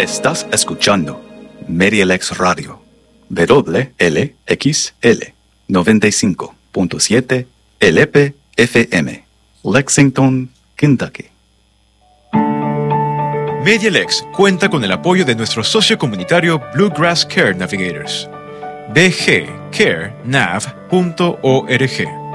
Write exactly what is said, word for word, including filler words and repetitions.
Estás escuchando MediaLex Radio, W L X L noventa y cinco punto siete L P F M, Lexington, Kentucky. MediaLex cuenta con el apoyo de nuestro socio comunitario Bluegrass Care Navigators. b g care nav punto org.